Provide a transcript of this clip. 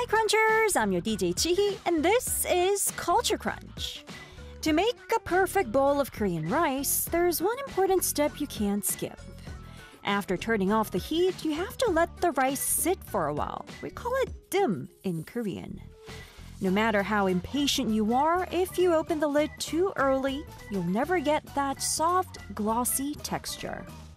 Crunchers! I'm your DJ Chihi, and this is Culture Crunch. To make a perfect bowl of Korean rice, there's one important step you can't skip. After turning off the heat, you have to let the rice sit for a while. We call it dim in Korean. No matter how impatient you are, if you open the lid too early, you'll never get that soft, glossy texture.